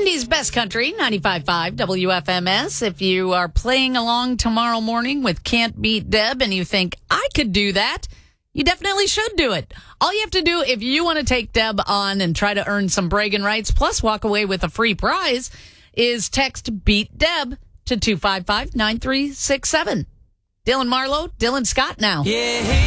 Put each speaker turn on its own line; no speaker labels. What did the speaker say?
Indy's Best Country, 95.5 WFMS. If you are playing along tomorrow morning with Can't Beat Deb and you think, I could do that, you definitely should do it. All you have to do if you want to take Deb on and try to earn some bragging rights, plus walk away with a free prize, is text Beat Deb to 255-9367. Dylan Marlowe, Dylan Scott now.
Yeah.